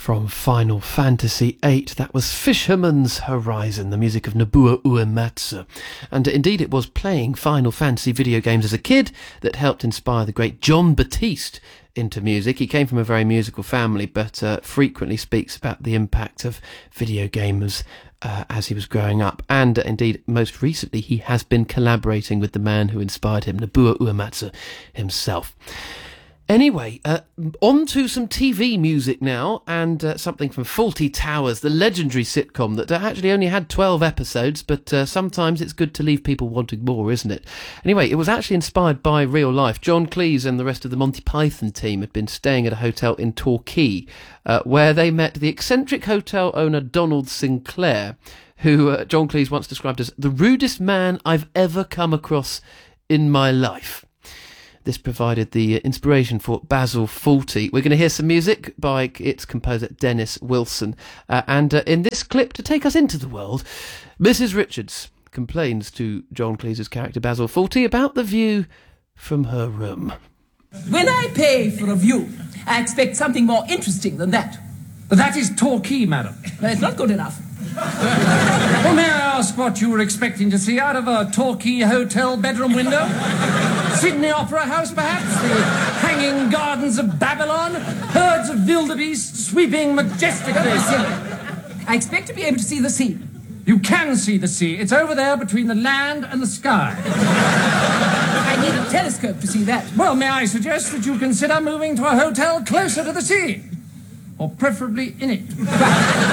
From Final Fantasy VIII, that was Fisherman's Horizon, the music of Nobuo Uematsu. And indeed it was playing Final Fantasy video games as a kid that helped inspire the great Jon Batiste into music. He came from a very musical family, but frequently speaks about the impact of video games as he was growing up. And indeed, most recently, he has been collaborating with the man who inspired him, Nobuo Uematsu himself. Anyway, on to some TV music now, and something from Fawlty Towers, the legendary sitcom that actually only had 12 episodes, but sometimes it's good to leave people wanting more, isn't it? Anyway, it was actually inspired by real life. John Cleese and the rest of the Monty Python team had been staying at a hotel in Torquay, where they met the eccentric hotel owner Donald Sinclair, who John Cleese once described as the rudest man I've ever come across in my life. This provided the inspiration for Basil Fawlty. We're going to hear some music by its composer Dennis Wilson. And in this clip, to take us into the world, Mrs. Richards complains to John Cleese's character Basil Fawlty about the view from her room. When I pay for a view, I expect something more interesting than that. That is Torquay, madam. It's not good enough. Well, may I ask what you were expecting to see out of a Torquay hotel bedroom window? Sydney Opera House, perhaps? The hanging gardens of Babylon? Herds of wildebeest sweeping majestically? I expect to be able to see the sea. You can see the sea. It's over there between the land and the sky. I need a telescope to see that. Well, may I suggest that you consider moving to a hotel closer to the sea? Or preferably in it.